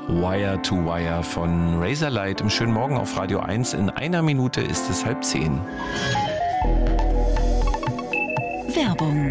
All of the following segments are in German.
Wire to Wire von Razorlight im schönen Morgen auf Radio 1. In einer Minute ist es 9:30. Werbung.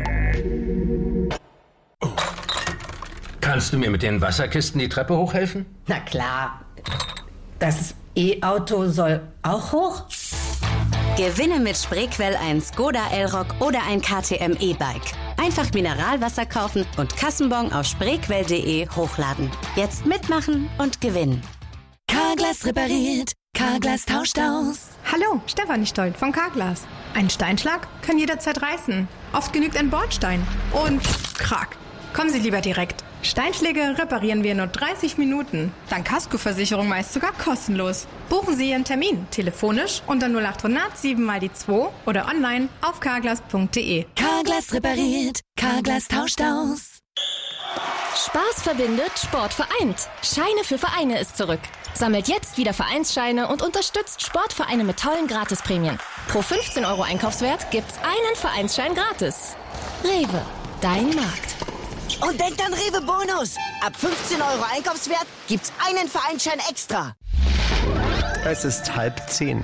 Kannst du mir mit den Wasserkisten die Treppe hochhelfen? Na klar. Das E-Auto soll auch hoch? Gewinne mit Spreequell ein Skoda Elroq oder ein KTM E-Bike. Einfach Mineralwasser kaufen und Kassenbon auf spreequell.de hochladen. Jetzt mitmachen und gewinnen. Carglass repariert, Carglass tauscht aus. Hallo, Stefanie Stolt von Carglass. Einen Steinschlag kann jederzeit reißen. Oft genügt ein Bordstein. Und krack. Kommen Sie lieber direkt. Steinschläge reparieren wir in nur 30 Minuten. Dank Kaskoversicherung meist sogar kostenlos. Buchen Sie Ihren Termin telefonisch unter 0800 7 mal die 2 oder online auf carglass.de. Carglass repariert, Carglass tauscht aus. Spaß verbindet, Sport vereint. Scheine für Vereine ist zurück. Sammelt jetzt wieder Vereinsscheine und unterstützt Sportvereine mit tollen Gratisprämien. Pro 15 € Einkaufswert gibt's einen Vereinsschein gratis. Rewe, dein Markt. Und denkt an Rewe Bonus. Ab 15 € Einkaufswert gibt's einen Vereinsschein extra. Es ist 9:30.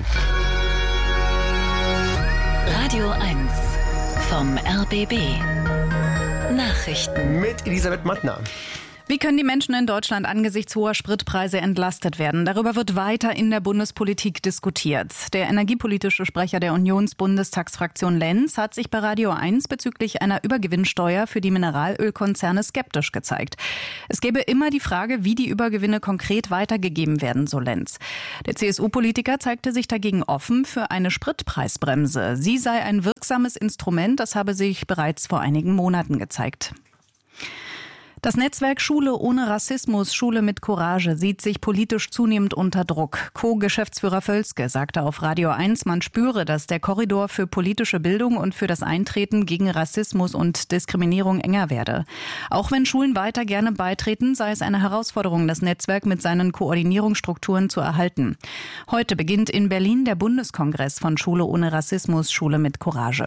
Radio 1 vom RBB. Nachrichten. Mit Elisabeth Mattner. Wie können die Menschen in Deutschland angesichts hoher Spritpreise entlastet werden? Darüber wird weiter in der Bundespolitik diskutiert. Der energiepolitische Sprecher der Unionsbundestagsfraktion Lenz hat sich bei Radio 1 bezüglich einer Übergewinnsteuer für die Mineralölkonzerne skeptisch gezeigt. Es gebe immer die Frage, wie die Übergewinne konkret weitergegeben werden, so Lenz. Der CSU-Politiker zeigte sich dagegen offen für eine Spritpreisbremse. Sie sei ein wirksames Instrument, das habe sich bereits vor einigen Monaten gezeigt. Das Netzwerk Schule ohne Rassismus, Schule mit Courage sieht sich politisch zunehmend unter Druck. Co-Geschäftsführer Völzke sagte auf Radio 1, man spüre, dass der Korridor für politische Bildung und für das Eintreten gegen Rassismus und Diskriminierung enger werde. Auch wenn Schulen weiter gerne beitreten, sei es eine Herausforderung, das Netzwerk mit seinen Koordinierungsstrukturen zu erhalten. Heute beginnt in Berlin der Bundeskongress von Schule ohne Rassismus, Schule mit Courage.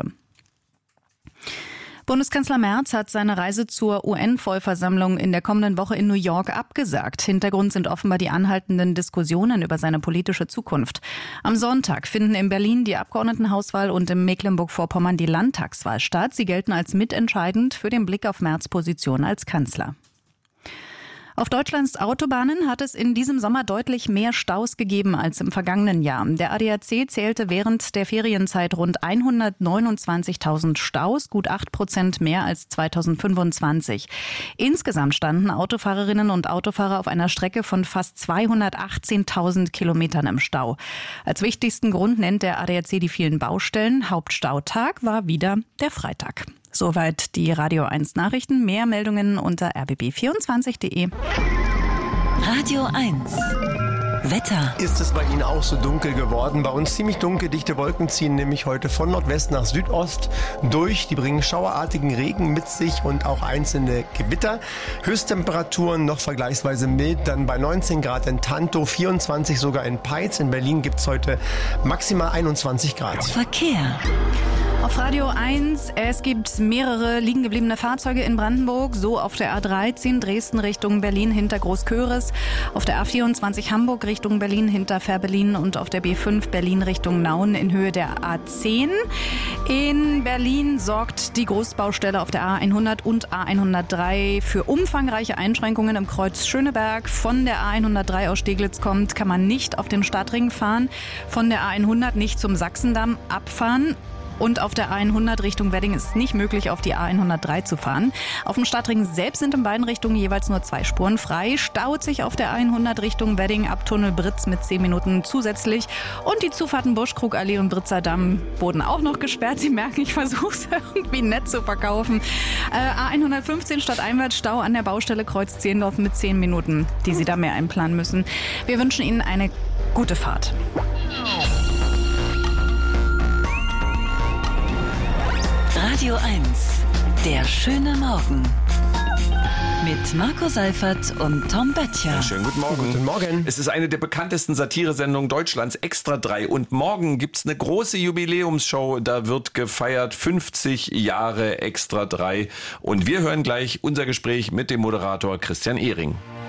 Bundeskanzler Merz hat seine Reise zur UN-Vollversammlung in der kommenden Woche in New York abgesagt. Hintergrund sind offenbar die anhaltenden Diskussionen über seine politische Zukunft. Am Sonntag finden in Berlin die Abgeordnetenhauswahl und in Mecklenburg-Vorpommern die Landtagswahl statt. Sie gelten als mitentscheidend für den Blick auf Merz' Position als Kanzler. Auf Deutschlands Autobahnen hat es in diesem Sommer deutlich mehr Staus gegeben als im vergangenen Jahr. Der ADAC zählte während der Ferienzeit rund 129.000 Staus, gut 8% mehr als 2025. Insgesamt standen Autofahrerinnen und Autofahrer auf einer Strecke von fast 218.000 Kilometern im Stau. Als wichtigsten Grund nennt der ADAC die vielen Baustellen. Hauptstautag war wieder der Freitag. Soweit die Radio 1 Nachrichten. Mehr Meldungen unter rbb24.de. Radio 1. Wetter. Ist es bei Ihnen auch so dunkel geworden? Bei uns ziemlich dunkel, dichte Wolken ziehen nämlich heute von Nordwest nach Südost durch. Die bringen schauerartigen Regen mit sich und auch einzelne Gewitter. Höchsttemperaturen noch vergleichsweise mild, dann bei 19 Grad in Tantow, 24 sogar in Peitz. In Berlin gibt es heute maximal 21 Grad. Verkehr. Auf Radio 1, es gibt mehrere liegen gebliebene Fahrzeuge in Brandenburg, so auf der A13 Dresden Richtung Berlin hinter Großköris, auf der A24 Hamburg Richtung Berlin hinter Fährberlin und auf der B5 Berlin Richtung Nauen in Höhe der A10. In Berlin sorgt die Großbaustelle auf der A100 und A103 für umfangreiche Einschränkungen im Kreuz Schöneberg. Von der A103 aus Steglitz kommt, kann man nicht auf den Stadtring fahren, von der A100 nicht zum Sachsendamm abfahren. Und auf der A100 Richtung Wedding ist es nicht möglich, auf die A103 zu fahren. Auf dem Stadtring selbst sind in beiden Richtungen jeweils nur 2 Spuren frei. Staut sich auf der A100 Richtung Wedding ab Tunnel Britz mit 10 Minuten zusätzlich. Und die Zufahrten Buschkrugallee und Britzer Damm wurden auch noch gesperrt. Sie merken, ich versuche es irgendwie nett zu verkaufen. A115 stadteinwärts Stau an der Baustelle Kreuz Zehlendorf mit 10 Minuten, die Sie da mehr einplanen müssen. Wir wünschen Ihnen eine gute Fahrt. Radio 1, der schöne Morgen. Mit Marco Seifert und Tom Böttcher. Ja, schönen guten Morgen. Guten Morgen. Es ist eine der bekanntesten Satiresendungen Deutschlands, Extra 3. Und morgen gibt's eine große Jubiläumsshow. Da wird gefeiert 50 Jahre Extra 3. Und wir hören gleich unser Gespräch mit dem Moderator Christian Ehring.